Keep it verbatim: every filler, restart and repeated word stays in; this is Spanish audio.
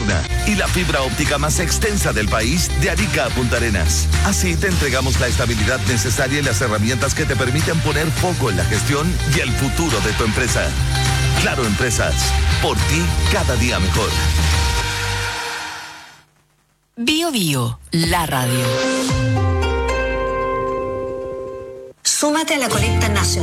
nocturna y la fibra óptica más extensa del país de Arica a Punta Arenas. Así te entregamos la estabilidad necesaria y las herramientas que te permiten poner foco en la gestión y el futuro de tu empresa. Claro Empresas, por ti cada día mejor. Bio Bio, la radio. Súmate a la colecta nacional